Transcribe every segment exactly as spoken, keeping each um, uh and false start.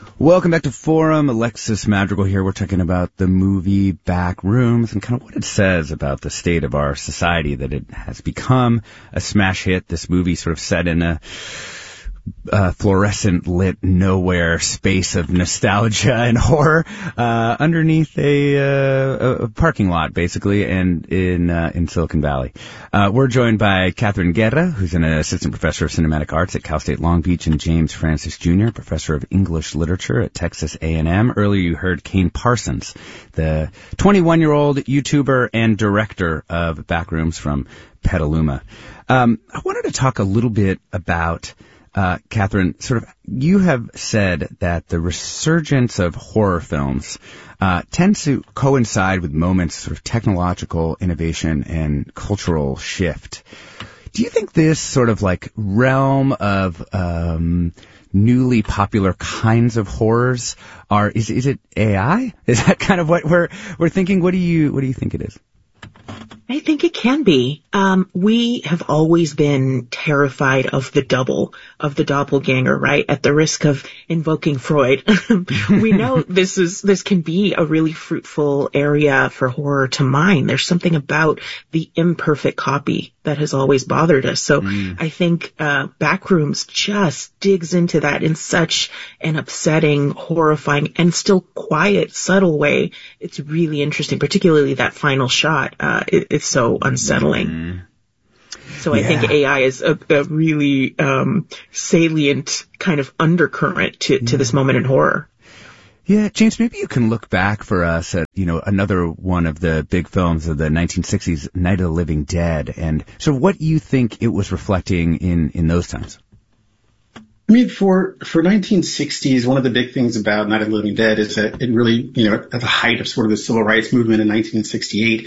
Welcome back to Forum. Alexis Madrigal here. We're talking about the movie Back Rooms and kind of what it says about the state of our society, that it has become a smash hit. This movie sort of set in a uh, fluorescent lit nowhere space of nostalgia and horror uh, underneath a, uh, a parking lot, basically, and in uh, in Silicon Valley. Uh, we're joined by Catherine Guerra, who's an assistant professor of cinematic arts at Cal State Long Beach, and James Francis Junior, professor of English literature at Texas A and M. Earlier you heard Kane Parsons, the twenty-one-year-old YouTuber and director of Backrooms from Petaluma. Um, I wanted to talk a little bit about Uh, Catherine, sort of, you have said that the resurgence of horror films uh, tends to coincide with moments of sort of technological innovation and cultural shift. Do you think this sort of like realm of um, newly popular kinds of horrors are is is it A I? Is that kind of what we're we're thinking? What do you what do you think it is? I think it can be. Um, we have always been terrified of the double, of the doppelganger, right? At the risk of invoking Freud. We know this is, this can be a really fruitful area for horror to mine. There's something about the imperfect copy that has always bothered us. So mm. I think, uh, Backrooms just digs into that in such an upsetting, horrifying, and still quiet, subtle way. It's really interesting, particularly that final shot. Uh, it, it's so unsettling. Mm. So I yeah. think A I is a, a really um, salient kind of undercurrent to, to yeah. this moment in horror. Yeah, James, maybe you can look back for us at, you know, another one of the big films of the nineteen sixties, Night of the Living Dead, and so what you think it was reflecting in, in those times. I mean, for, for nineteen sixties, one of the big things about Night of the Living Dead is that it really, you know, at the height of sort of the civil rights movement in nineteen sixty-eight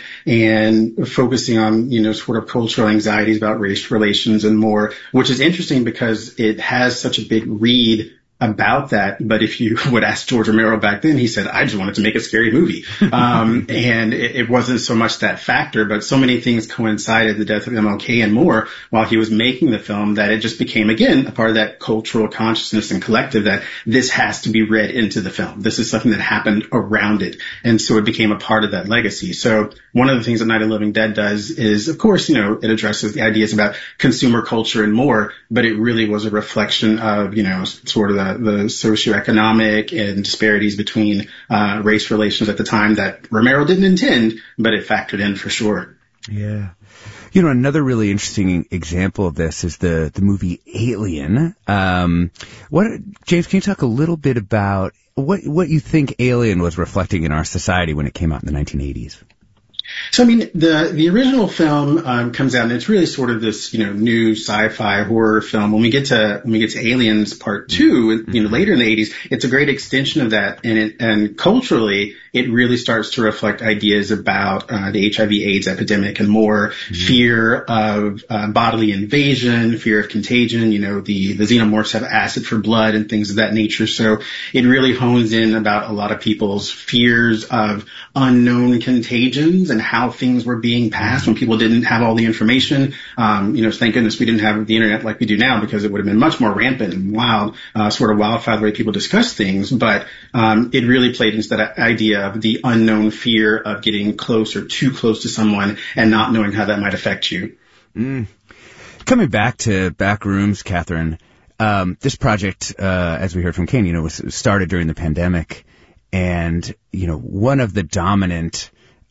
and focusing on, you know, sort of cultural anxieties about race relations and more, which is interesting because it has such a big read about that. But if you would ask George Romero back then, he said, I just wanted to make a scary movie. Um, and it, it wasn't so much that factor, but so many things coincided, the death of M L K and more, while he was making the film, that it just became, again, a part of that cultural consciousness and collective that this has to be read into the film. This is something that happened around it. And so it became a part of that legacy. So one of the things that Night of the Living Dead does is, of course, you know, it addresses the ideas about consumer culture and more, but it really was a reflection of, you know, sort of the the socioeconomic and disparities between uh, race relations at the time that Romero didn't intend, but it factored in for sure. Yeah. You know, another really interesting example of this is the, the movie Alien. Um, what, James, can you talk a little bit about what, what you think Alien was reflecting in our society when it came out in the nineteen eighties? So, I mean, the, the original film, um, comes out and it's really sort of this, you know, new sci-fi horror film. When we get to, when we get to Aliens Part Two, you know, later in the eighties, it's a great extension of that. And it, and culturally, it really starts to reflect ideas about, uh, the H I V AIDS epidemic and more, mm-hmm. fear of, uh, bodily invasion, fear of contagion. You know, the, the xenomorphs have acid for blood and things of that nature. So it really hones in about a lot of people's fears of unknown contagions and how things were being passed when people didn't have all the information. Um, you know, thank goodness we didn't have the internet like we do now, because it would have been much more rampant and wild, uh, sort of wildfire the way people discuss things. But, um, it really played into that idea of the unknown fear of getting close or too close to someone and not knowing how that might affect you. Mm. Coming back to Backrooms, Catherine, um, this project, uh, as we heard from Kane, you know, was started during the pandemic. And, you know, one of the dominant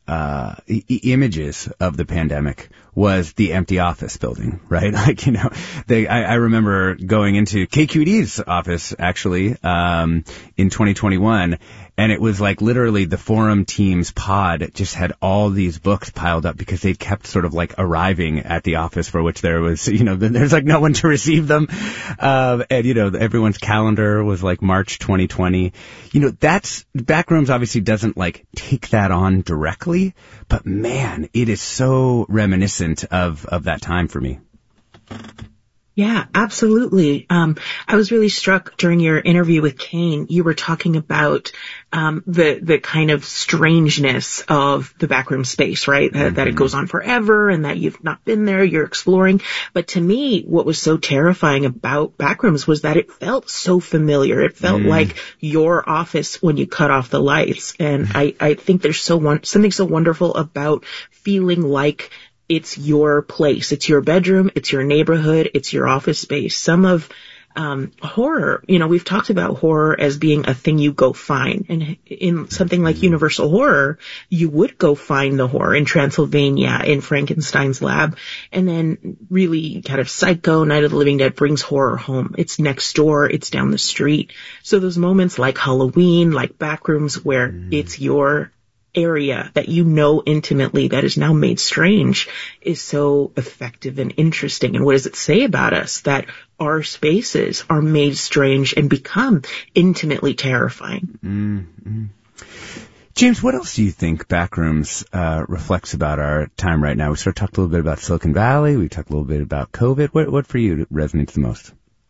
uh I- images of the pandemic was the empty office building, right? Like, you know, they, I, I remember going into K Q D's office actually, um, in twenty twenty-one, and it was like literally the Forum team's pod just had all these books piled up because they kept sort of like arriving at the office, for which there was, you know, there's like no one to receive them. Um, and, you know, everyone's calendar was like March twenty twenty. You know, that's, Backrooms obviously doesn't like take that on directly, but man, it is so reminiscent of, of that time for me. Yeah, absolutely. Um, I was really struck during your interview with Kane. You were talking about um, the the kind of strangeness of the backroom space, right? Mm-hmm. That, that it goes on forever and that you've not been there, you're exploring. But to me, what was so terrifying about backrooms was that it felt so familiar. It felt mm. like your office when you cut off the lights. And I, I think there's so one, something so wonderful about feeling like it's your place. It's your bedroom. It's your neighborhood. It's your office space. Some of um horror, you know, we've talked about horror as being a thing you go find. And in something like Universal Horror, you would go find the horror in Transylvania, in Frankenstein's lab. And then really kind of Psycho, Night of the Living Dead brings horror home. It's next door. It's down the street. So those moments like Halloween, like Backrooms, where mm. it's your area that you know intimately that is now made strange is so effective and interesting. And what does it say about us? That our spaces are made strange and become intimately terrifying. Mm-hmm. James, what else do you think Backrooms uh, reflects about our time right now? We sort of talked a little bit about Silicon Valley. We talked a little bit about COVID. What, what for you resonates the most?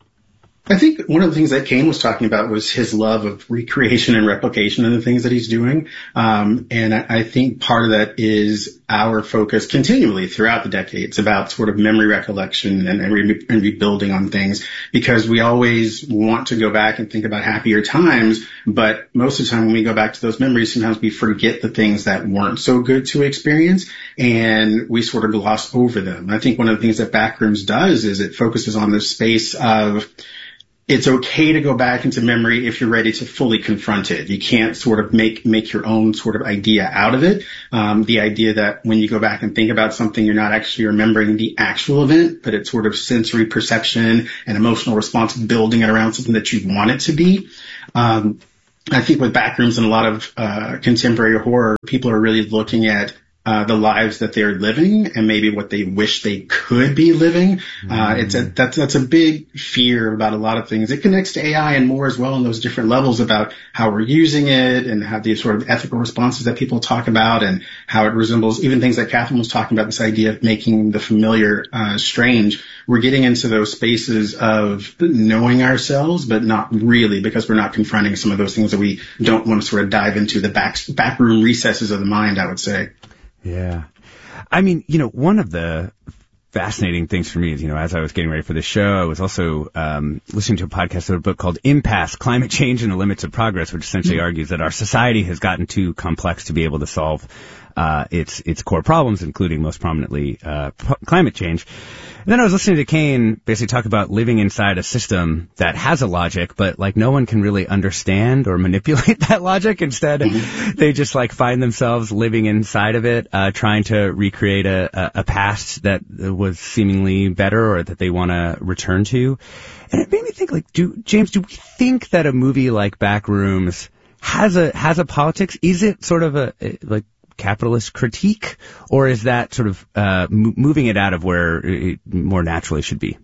I think one of the things that Kane was talking about was his love of recreation and replication and the things that he's doing. Um, and I, I think part of that is our focus continually throughout the decades about sort of memory recollection and, and, re- and rebuilding on things, because we always want to go back and think about happier times. But most of the time when we go back to those memories, sometimes we forget the things that weren't so good to experience and we sort of gloss over them. I think one of the things that Backrooms does is it focuses on the space of it's okay to go back into memory if you're ready to fully confront it. You can't sort of make make your own sort of idea out of it. Um, the idea that when you go back and think about something, you're not actually remembering the actual event, but it's sort of sensory perception and emotional response building it around something that you want it to be. Um, I think with Backrooms and a lot of uh, contemporary horror, people are really looking at Uh, the lives that they're living and maybe what they wish they could be living. Mm-hmm. Uh, it's a, that's, that's a big fear about a lot of things. It connects to A I and more as well in those different levels about how we're using it and how the sort of ethical responses that people talk about and how it resembles even things that Catherine was talking about, this idea of making the familiar, uh, strange. We're getting into those spaces of knowing ourselves, but not really, because we're not confronting some of those things that we don't want to sort of dive into, the back, backroom recesses of the mind, I would say. Yeah. I mean, you know, one of the fascinating things for me is, you know, as I was getting ready for this show, I was also um, listening to a podcast of a book called Impasse, Climate Change and the Limits of Progress, which essentially mm-hmm. argues that our society has gotten too complex to be able to solve uh, its its core problems, including most prominently uh, p- climate change. And then I was listening to Kane basically talk about living inside a system that has a logic, but like no one can really understand or manipulate that logic. Instead, mm-hmm. they just like find themselves living inside of it, uh, trying to recreate a, a, a past that was seemingly better or that they want to return to. And it made me think, like, do James, do we think that a movie like Backrooms has a has a politics? Is it sort of a like capitalist critique, or is that sort of uh, m- moving it out of where it more naturally should be?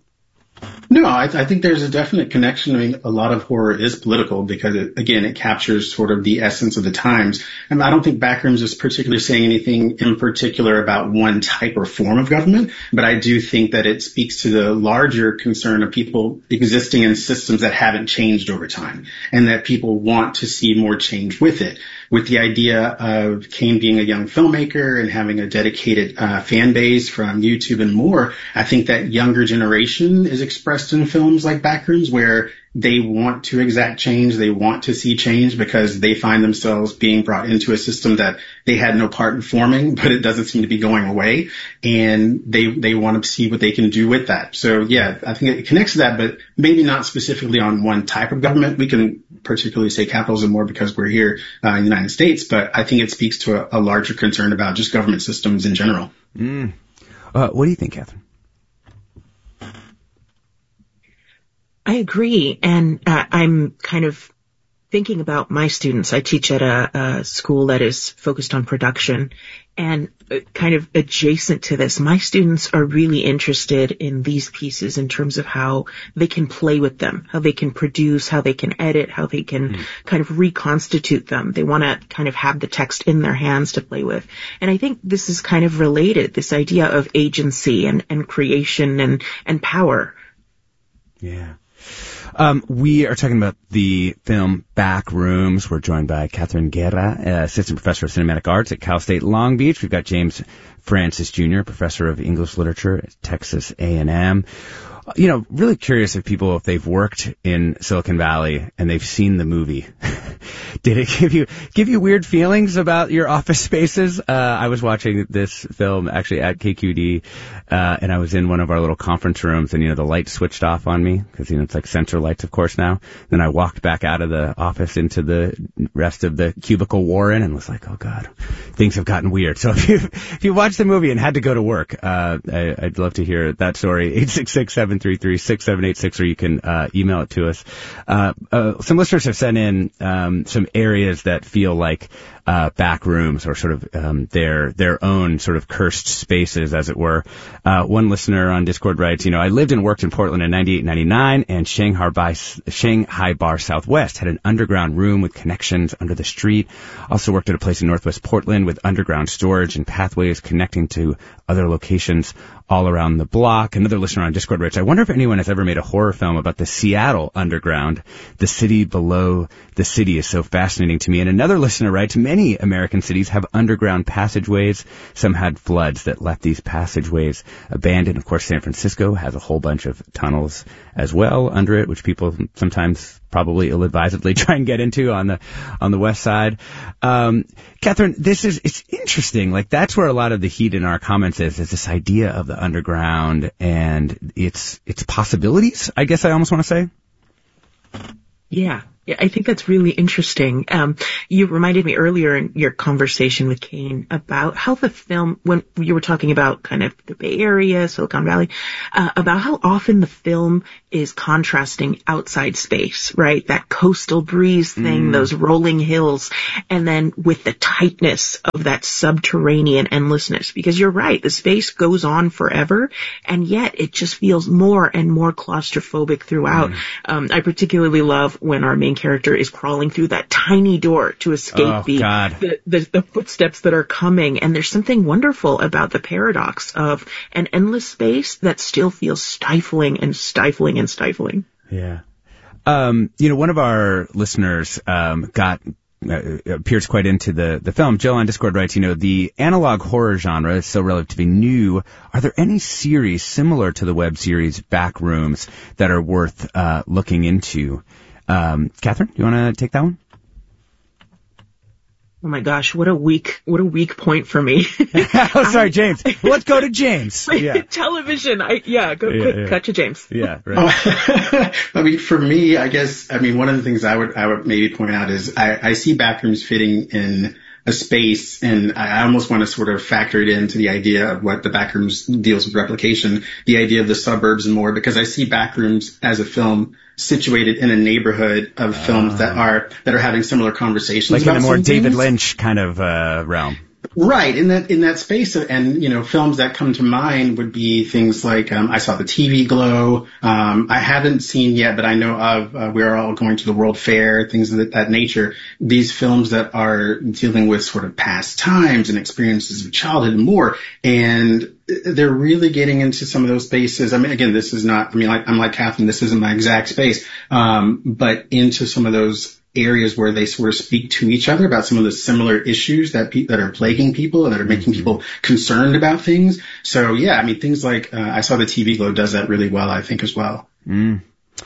No, I, th- I think there's a definite connection. I mean, a lot of horror is political because, it, again, it captures sort of the essence of the times. And I don't think Backrooms is particularly saying anything in particular about one type or form of government, but I do think that it speaks to the larger concern of people existing in systems that haven't changed over time and that people want to see more change with it. With the idea of Kane being a young filmmaker and having a dedicated uh, fan base from YouTube and more, I think that younger generation is expressed in films like Backrooms where they want to exact change, they want to see change because they find themselves being brought into a system that they had no part in forming, but it doesn't seem to be going away, and they they want to see what they can do with that. So yeah, I think it connects to that, but maybe not specifically on one type of government. We can particularly say capitalism more because we're here uh, in the United States, but I think it speaks to a, a larger concern about just government systems in general. Mm. Uh, what do you think, Catherine? I agree. And uh, I'm kind of thinking about my students. I teach at a, a school that is focused on production, and kind of adjacent to this, my students are really interested in these pieces in terms of how they can play with them, how they can produce, how they can edit, how they can mm. kind of reconstitute them. They want to kind of have the text in their hands to play with. And I think this is kind of related, this idea of agency and, and creation and, and power. Yeah. Um, we are talking about the film Back Rooms. We're joined by Catherine Guerra, uh, assistant professor of cinematic arts at Cal State Long Beach. We've got James Francis Junior, professor of English literature at Texas A and M. You know, really curious if people, if they've worked in Silicon Valley and they've seen the movie, did it give you give you weird feelings about your office spaces? Uh, I was watching this film actually at K Q D, uh, and I was in one of our little conference rooms, and you know the light switched off on me because you know it's like sensor lights, of course now. Then I walked back out of the office into the rest of the cubicle Warren and was like, oh god, things have gotten weird. So if you if you watched the movie and had to go to work, uh, I, I'd love to hear that story. eight six six, seven three three, six seven eight six, or you can uh, email it to us. Uh, uh, some listeners have sent in um, some areas that feel like uh, back rooms or sort of um, their their own sort of cursed spaces, as it were. Uh, one listener on Discord writes, you know, I lived and worked in Portland in ninety-eight, ninety-nine, and Shanghai Bar, Shanghai Bar Southwest had an underground room with connections under the street. Also worked at a place in Northwest Portland with underground storage and pathways connecting to other locations all around the block. Another listener on Discord writes, I wonder if anyone has ever made a horror film about the Seattle underground. The city below the city is so fascinating to me. And another listener writes, many American cities have underground passageways. Some had floods that left these passageways abandoned. Of course, San Francisco has a whole bunch of tunnels as well under it, which people sometimes probably ill-advisedly try and get into on the on the west side. Um, Catherine, this is it's interesting. Like that's where a lot of the heat in our comments is, is this idea of the underground and its its possibilities, I guess I almost want to say. Yeah. Yeah, I think that's really interesting. Um, you reminded me earlier in your conversation with Kane about how the film, when you were talking about kind of the Bay Area, Silicon Valley, uh, about how often the film is contrasting outside space, right? That coastal breeze thing, mm. those rolling hills, and then with the tightness of that subterranean endlessness. Because you're right, the space goes on forever, and yet it just feels more and more claustrophobic throughout. Mm. Um, I particularly love when our main character is crawling through that tiny door to escape oh, the, the, the the footsteps that are coming. And there's something wonderful about the paradox of an endless space that still feels stifling and stifling and stifling. Yeah. Um, you know, one of our listeners um, got uh, appears quite into the, the film. Jill on Discord writes, you know, the analog horror genre is so relatively new. Are there any series similar to the web series Back Rooms that are worth uh, looking into? Um, Catherine, you want to take that one? Oh my gosh, what a weak, what a weak point for me. oh, sorry, James. Let's go to James. Yeah. Television. I, yeah, go yeah, quick, yeah. cut to James. Yeah, right. Uh, I mean, for me, I guess, I mean, one of the things I would, I would maybe point out is I, I see Backrooms fitting in a space, and I almost want to sort of factor it into the idea of what the Backrooms deals with replication, the idea of the suburbs and more, because I see Backrooms as a film situated in a neighborhood of uh, films that are that are having similar conversations. Like about in a more David things. Lynch kind of uh, realm. Right, in that in that space, and you know, films that come to mind would be things like um, I saw the T V Glow. Um, I haven't seen yet, but I know of uh, We're All Going to the World Fair, things of that, that nature. These films that are dealing with sort of past times and experiences of childhood and more, and they're really getting into some of those spaces. I mean, again, this is not. I mean, like, I'm like Catherine. This isn't my exact space, um, but into some of those areas where they sort of speak to each other about some of the similar issues that pe- that are plaguing people and that are making people concerned about things. So yeah, I mean, things like uh, I saw the T V Glow does that really well, I think, as well. Mm.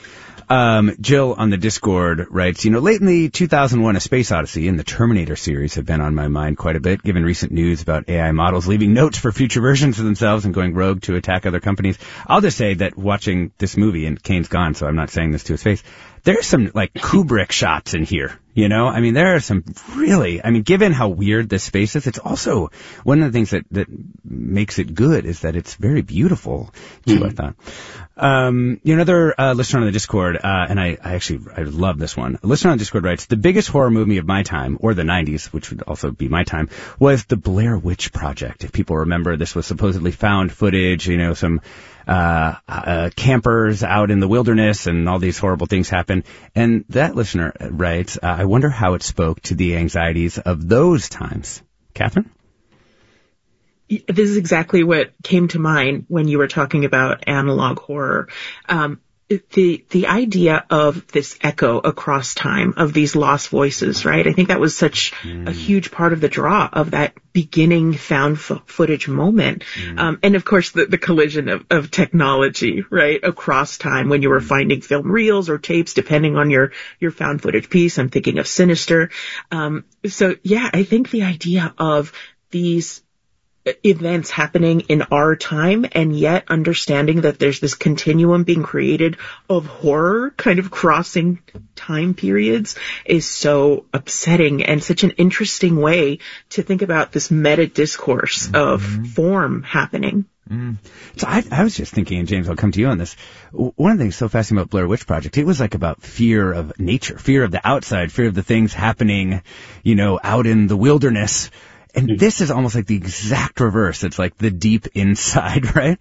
Um, Jill on the Discord writes, you know, late in the two thousand one A Space Odyssey and the Terminator series have been on my mind quite a bit, given recent news about A I models leaving notes for future versions of themselves and going rogue to attack other companies. I'll just say that watching this movie, and Kane's gone, so I'm not saying this to his face, there's some, like, Kubrick shots in here, you know? I mean, there are some really, I mean, given how weird this space is, it's also one of the things that, that makes it good is that it's very beautiful, too, mm-hmm. I thought. Um, you know, another uh, listener on the Discord, uh, and I, I actually, I love this one. A listener on the Discord writes, the biggest horror movie of my time, or the nineties, which would also be my time, was the Blair Witch Project. If people remember, this was supposedly found footage, you know, some uh, uh campers out in the wilderness, and all these horrible things happen. And that listener writes, uh, I wonder how it spoke to the anxieties of those times. Catherine? This is exactly what came to mind when you were talking about analog horror. Um, the the idea of this echo across time of these lost voices, right? I think that was such mm. a huge part of the draw of that beginning found f- footage moment. Mm. Um, and of course, the, the collision of, of technology, right, across time when you were mm. finding film reels or tapes, depending on your, your found footage piece. I'm thinking of Sinister. Um, so yeah, I think the idea of these events happening in our time and yet understanding that there's this continuum being created of horror kind of crossing time periods is so upsetting and such an interesting way to think about this meta discourse mm-hmm. of form happening. Mm. So I, I was just thinking, and James, I'll come to you on this. One of the things so fascinating about Blair Witch Project, it was like about fear of nature, fear of the outside, fear of the things happening, you know, out in the wilderness. And this is almost like the exact reverse. It's like the deep inside, right?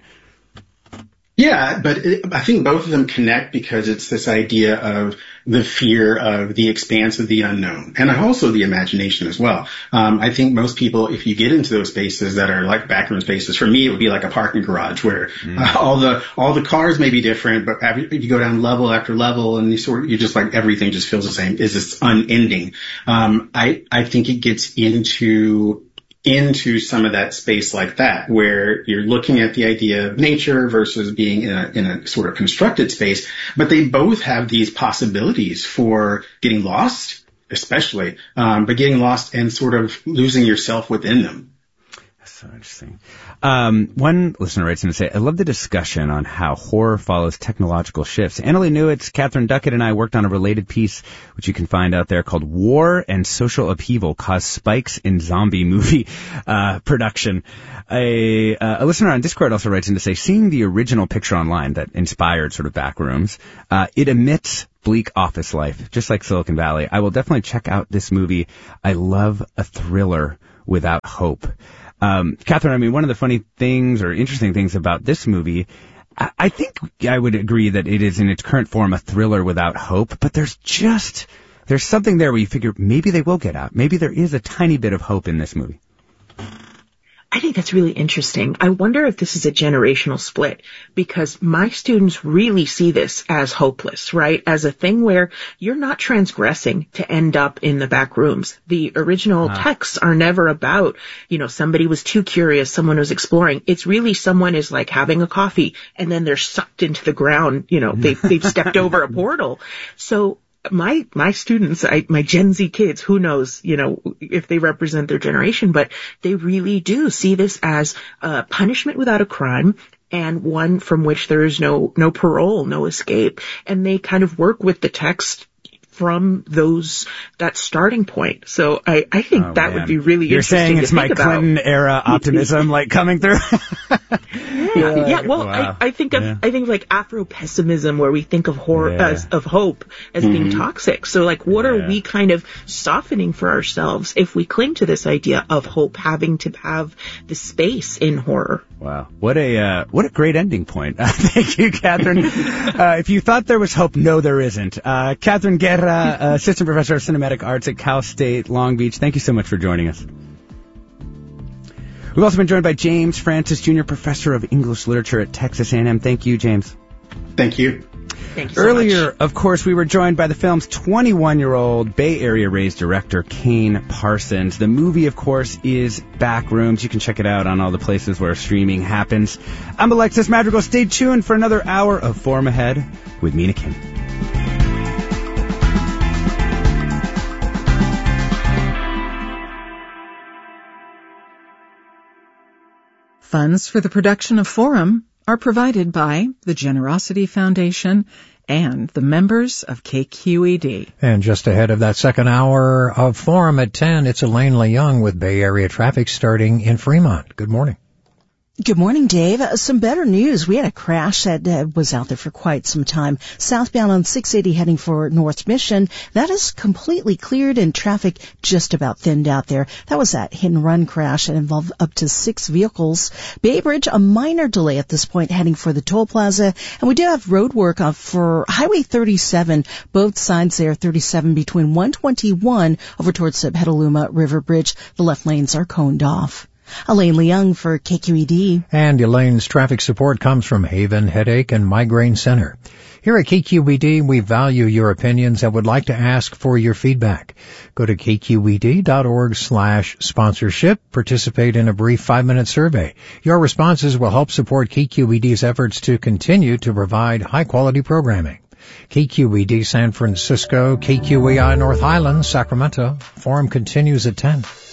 Yeah, but it, I think both of them connect because it's this idea of the fear of the expanse of the unknown and also the imagination as well. Um, I think most people, if you get into those spaces that are like backroom spaces, for me, it would be like a parking garage where mm. uh, all the, all the cars may be different, but if you go down level after level and you sort of, you just like everything just feels the same, is this unending. Um, I, I think it gets into into some of that space like that, where you're looking at the idea of nature versus being in a, in a sort of constructed space, but they both have these possibilities for getting lost, especially, um, but getting lost and sort of losing yourself within them. That's so interesting. Um, one listener writes in to say, I love the discussion on how horror follows technological shifts. Annalee Newitz, Catherine Duckett, and I worked on a related piece, which you can find out there, called War and Social Upheaval Cause Spikes in Zombie Movie uh, Production. A, uh, a listener on Discord also writes in to say, seeing the original picture online that inspired sort of Backrooms, uh, it emits bleak office life, just like Silicon Valley. I will definitely check out this movie. I love a thriller without hope. Um, Catherine, I mean, one of the funny things or interesting things about this movie, I, I think I would agree that it is in its current form a thriller without hope, but there's just, there's something there where you figure maybe they will get out. Maybe there is a tiny bit of hope in this movie. I think that's really interesting. I wonder if this is a generational split, because my students really see this as hopeless, right? As a thing where you're not transgressing to end up in the back rooms. The original uh. texts are never about, you know, somebody was too curious, someone was exploring. It's really someone is like having a coffee and then they're sucked into the ground, you know, they've, they've stepped over a portal. So My, my students, I, my Gen Z kids, who knows, you know, if they represent their generation, but they really do see this as a punishment without a crime and one from which there is no, no parole, no escape. And they kind of work with the text from those, that starting point. So I, I think oh, that man. would be really You're interesting saying it's to my think Clinton about. era optimism like coming through? yeah, yeah, well, wow. I, I think of, yeah. I think like Afro-pessimism, where we think of horror, yeah. as, of hope as mm-hmm. being toxic. So like, what yeah. are we kind of softening for ourselves if we cling to this idea of hope having to have the space in horror? Wow. What a, uh, what a great ending point. Uh, thank you, Catherine. uh, if you thought there was hope, no, there isn't. Uh, Catherine Guerra, uh, Assistant Professor of Cinematic Arts at Cal State Long Beach. Thank you so much for joining us. We've also been joined by James Francis, Junior Professor of English Literature at Texas A and M. Thank you, James. Thank you. Thank you so Earlier, much. of course, we were joined by the film's twenty-one-year-old Bay Area-raised director, Kane Parsons. The movie, of course, is Backrooms. You can check it out on all the places where streaming happens. I'm Alexis Madrigal. Stay tuned for another hour of Forum Ahead with Mina Kim. Funds for the production of Forum are provided by the Generosity Foundation and the members of K Q E D. And just ahead of that second hour of Forum at ten, it's Elaine Leung with Bay Area traffic starting in Fremont. Good morning. Good morning, Dave. Uh, some better news. We had a crash that uh, was out there for quite some time. Southbound on six eighty heading for North Mission. That is completely cleared and traffic just about thinned out there. That was that hit and run crash that involved up to six vehicles. Bay Bridge, a minor delay at this point heading for the toll plaza. And we do have road work uh, for Highway thirty-seven, both sides there, thirty-seven between one twenty-one over towards the Petaluma River Bridge. The left lanes are coned off. Elaine Leung for K Q E D. And Elaine's traffic support comes from Haven Headache and Migraine Center. Here at K Q E D, we value your opinions and would like to ask for your feedback. Go to k q e d dot org slash sponsorship. Participate in a brief five-minute survey. Your responses will help support K Q E D's efforts to continue to provide high-quality programming. K Q E D San Francisco, K Q E I North Highlands, Sacramento. Forum continues at ten.